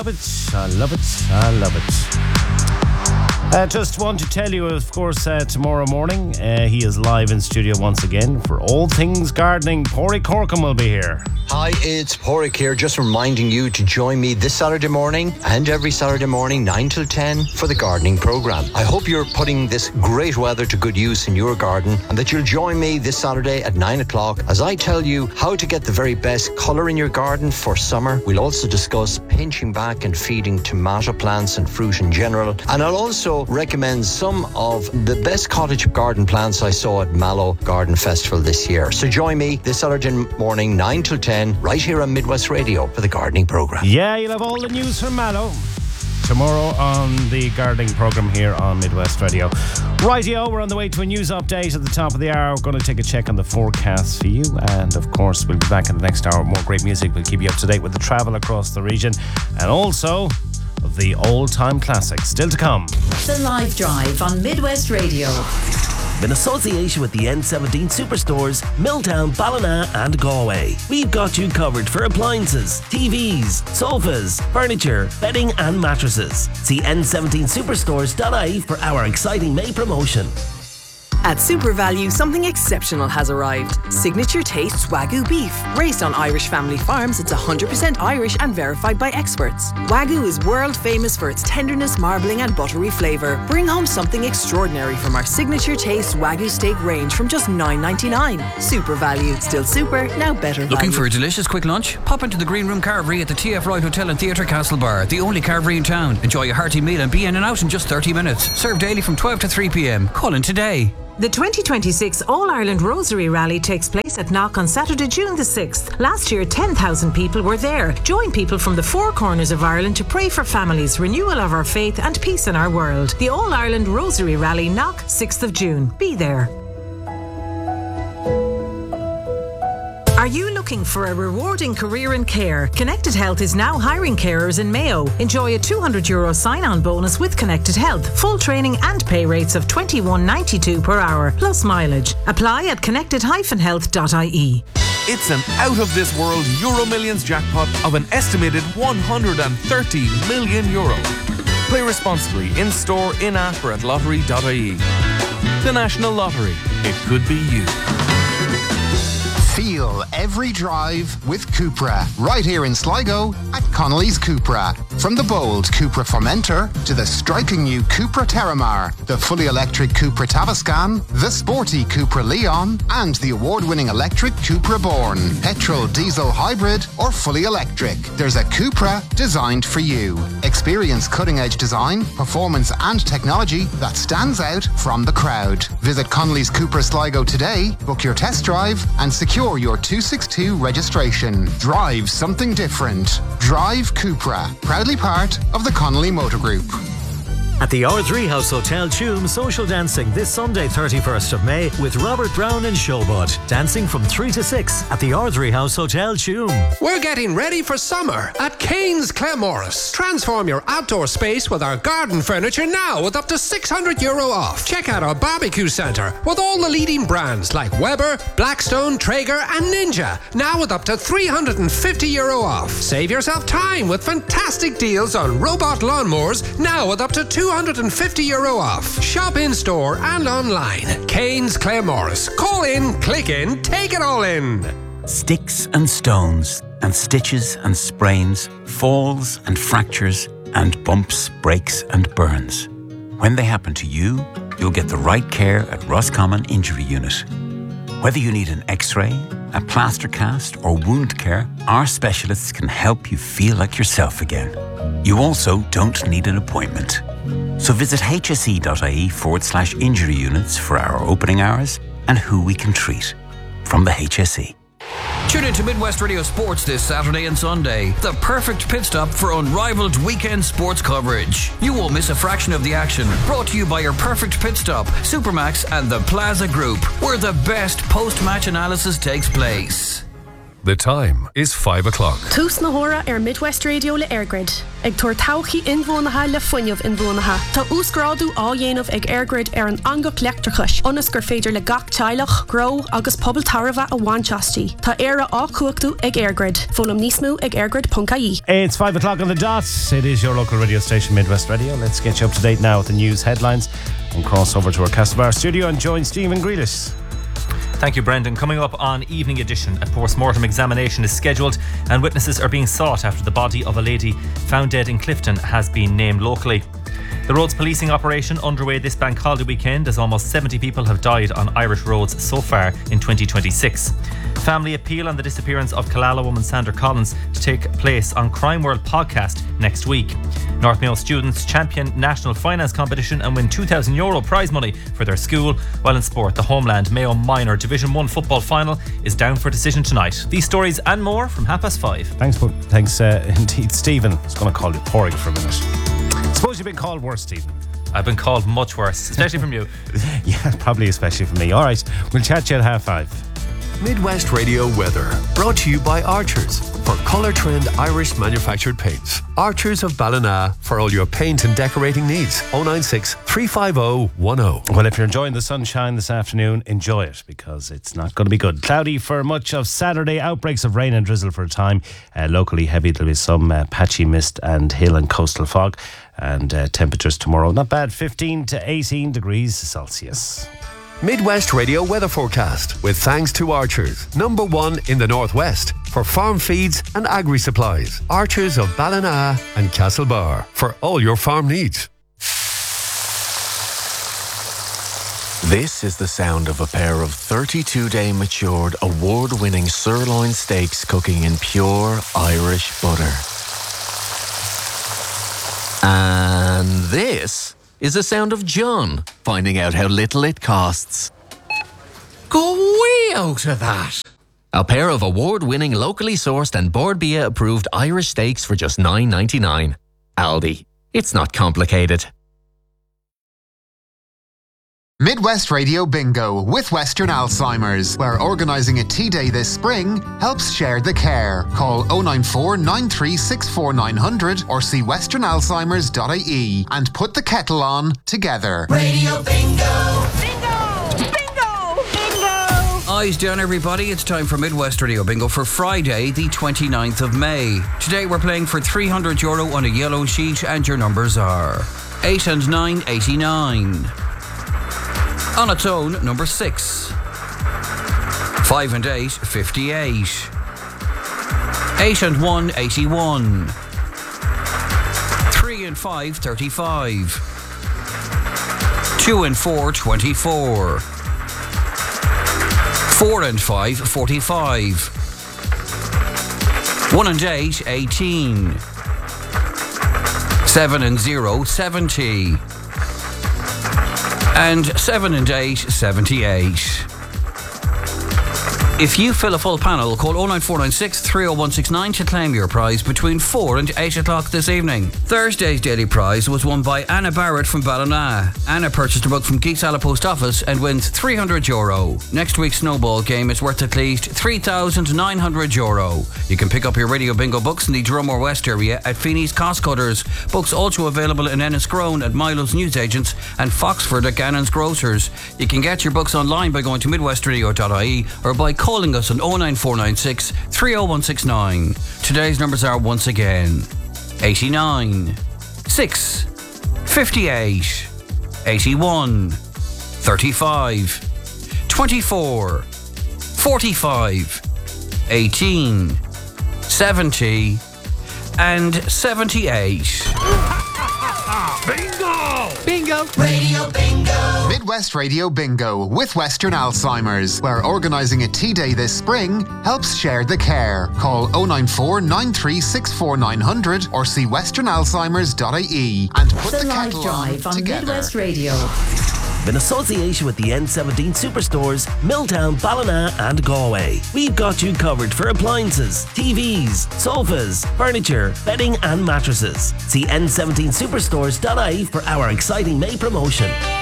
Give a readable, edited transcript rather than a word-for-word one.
I love it. Just want to tell you, of course, tomorrow morning he is live in studio once again for all things gardening. Pádraig Corkum will be here. Hi, it's Pádraig here, just reminding you to join me this Saturday morning and every Saturday morning 9 till 10 for the gardening programme. I hope you're putting this great weather to good use in your garden and that you'll join me this Saturday at 9 o'clock as I tell you how to get the very best colour in your garden for summer. We'll also discuss pinching back and feeding tomato plants and fruit in general, and I'll also recommend some of the best cottage garden plants I saw at Mallow Garden Festival this year. So join me this Saturday morning 9 till 10 right here on Midwest Radio for the gardening programme. Yeah, you'll have all the news from Mallow tomorrow on the gardening programme here on Midwest Radio. Rightio, we're on the way to a news update at the top of the hour. We're going to take a check on the forecast for you, and of course we'll be back in the next hour with more great music. We'll keep you up to date with the travel across the region and also the old-time classics still to come. The Live Drive on Midwest Radio. In association with the N17 Superstores, Milltown, Ballina and Galway. We've got you covered for appliances, TVs, sofas, furniture, bedding and mattresses. See n17superstores.ie for our exciting May promotion. At SuperValu, something exceptional has arrived. Signature Tastes Wagyu beef. Raised on Irish family farms, it's 100% Irish and verified by experts. Wagyu is world famous for its tenderness, marbling and buttery flavour. Bring home something extraordinary from our Signature Taste Wagyu steak range from just $9.99. SuperValu. Still super, now better value. Looking for a delicious quick lunch? Pop into the Green Room Carvery at the TF Wright Hotel and Theatre Castlebar, the only carvery in town. Enjoy a hearty meal and be in and out in just 30 minutes. Served daily from 12 to 3 p.m. Call in today. The 2026 All-Ireland Rosary Rally takes place at Knock on Saturday, June the 6th. Last year, 10,000 people were there. Join people from the four corners of Ireland to pray for families, renewal of our faith and peace in our world. The All-Ireland Rosary Rally, Knock, 6th of June. Be there. Are you looking for a rewarding career in care? Connected Health is now hiring carers in Mayo. Enjoy a €200 sign-on bonus with Connected Health. Full training and pay rates of $21.92 per hour, plus mileage. Apply at connected-health.ie. It's an out-of-this-world Euro Millions jackpot of an estimated €130 million. Play responsibly in-store, in-app or at lottery.ie. The National Lottery. It could be you. Feel every drive with Cupra, right here in Sligo at Connolly's Cupra. From the bold Cupra Formentor to the striking new Cupra Terramar, the fully electric Cupra Tavascan, the sporty Cupra Leon, and the award-winning electric Cupra Born. Petrol, diesel, hybrid, or fully electric, there's a Cupra designed for you. Experience cutting-edge design, performance, and technology that stands out from the crowd. Visit Connolly's Cupra Sligo today, book your test drive, and secure your 262 registration. Drive something different. Drive Cupra. Proudly part of the Connolly Motor Group. At the R3 House Hotel Tuam, social dancing this Sunday 31st of May with Robert Brown and Showbud. Dancing from 3 to 6 at the R3 House Hotel Tuam. We're getting ready for summer at Kane's Claremorris. Transform your outdoor space with our garden furniture now with up to €600 off. Check out our barbecue centre with all the leading brands like Weber, Blackstone, Traeger and Ninja. Now with up to €350 off. Save yourself time with fantastic deals on robot lawnmowers now with up to €250 off. Shop in store and online. Kane's Claremorris. Call in, click in, take it all in. Sticks and stones and stitches and sprains, falls and fractures and bumps, breaks and burns. When they happen to you, you'll get the right care at Roscommon Injury Unit. Whether you need an X-ray, a plaster cast or wound care, our specialists can help you feel like yourself again. You also don't need an appointment. So visit hse.ie/injury units for our opening hours and who we can treat. From the HSE. Tune in to Midwest Radio Sports this Saturday and Sunday. The perfect pit stop for unrivaled weekend sports coverage. You won't miss a fraction of the action. Brought to you by your perfect pit stop, Supermax and the Plaza Group, where the best post-match analysis takes place. The time is 5 o'clock. Tús na hóra Midwest Radio le Airgrid. Ag tuair tauchaí inbhuanaithe le foiineamh inbhuanaithe. Tá úsgráadú á dhéanamh ag Airgrid an angach leachtrachais. Onas gur féidir le gach teilech, gro agus pobl tarbha a bhainteastí. Tá éire á cuachtú ag Airgrid. Fólam nísmú ag airgrid.ie. It's 5 o'clock on the dot. It is your local radio station, Midwest Radio. Let's get you up to date now with the news headlines and cross over to our Castlebar studio and join Stephen Grealish. Thank you, Brendan. Coming up on Evening Edition, a post-mortem examination is scheduled and witnesses are being sought after the body of a lady found dead in Clifton has been named locally. The roads policing operation underway this bank holiday weekend as almost 70 people have died on Irish roads so far in 2026. Family appeal on the disappearance of Killala woman Sandra Collins to take place on Crime World podcast next week. North Mayo students champion national finance competition and win €2,000 prize money for their school, while in sport the Homeland Mayo Minor Division 1 football final is down for decision tonight. These stories and more from 5:30. Thanks indeed, Stephen. I was going to call you Porrig for a minute. Suppose you've been called worse, Stephen. I've been called much worse, especially from you. Yeah, probably especially from me. All right, we'll chat to you at 5:30. Midwest Radio weather, brought to you by Archers for Colour Trend Irish manufactured paints. Archers of Ballina for all your paint and decorating needs. 096 350 10. Well, if you're enjoying the sunshine this afternoon, enjoy it because it's not going to be good. Cloudy for much of Saturday, outbreaks of rain and drizzle for a time. Locally heavy, there'll be some patchy mist and hill and coastal fog. And temperatures tomorrow, not bad, 15 to 18 degrees Celsius. Midwest Radio weather forecast with thanks to Archers, #1 in the Northwest for farm feeds and agri-supplies. Archers of Ballina and Castlebar for all your farm needs. This is the sound of a pair of 32-day matured, award-winning sirloin steaks cooking in pure Irish butter. And this is the sound of John finding out how little it costs. Go way out of that! A pair of award-winning, locally sourced and Board Bia approved Irish steaks for just $9.99. Aldi. It's not complicated. Midwest Radio Bingo with Western Alzheimer's, where organising a tea day this spring helps share the care. Call 094 9364 900 or see westernalzheimers.ie and put the kettle on together. Radio Bingo! Eyes down, everybody. It's time for Midwest Radio Bingo for Friday, the 29th of May. Today we're playing for €300 on a yellow sheet, and your numbers are 8 and 9, 89. On its own, number 6. 5 and 8, 58. 8 and 1, 81. 3 and 5, 35. 2 and 4, 24. 4 and 5, 45. 1 and 8, 18. 7 and 0, 70. And 7 and 8, 78. If you fill a full panel, call 09496 30169 to claim your prize between 4 and 8 o'clock this evening. Thursday's daily prize was won by Anna Barrett from Ballina. Anna purchased a book from Geeks Alla Post Office and wins €300. Next week's snowball game is worth at least €3,900. You can pick up your Radio Bingo books in the Drumore West area at Feeney's Cost Cutters. Books also available in Enniscrone at Milo's Newsagents and Foxford at Gannon's Grocers. You can get your books online by going to midwestradio.ie or by calling us on 09496 30169. Today's numbers are once again 89, 6, 58, 81, 35, 24, 45, 18, 70, and 78. Bingo! Bingo! Radio Bingo! Midwest Radio Bingo with Western Alzheimer's, where organising a tea day this spring helps share the care. Call 094 9364 900 or see westernalzheimers.ie and put the kettle Drive on together. Midwest Radio. In association with the N17 Superstores, Milltown, Ballina and Galway. We've got you covered for appliances, TVs, sofas, furniture, bedding and mattresses. See n17superstores.ie for our exciting May promotion.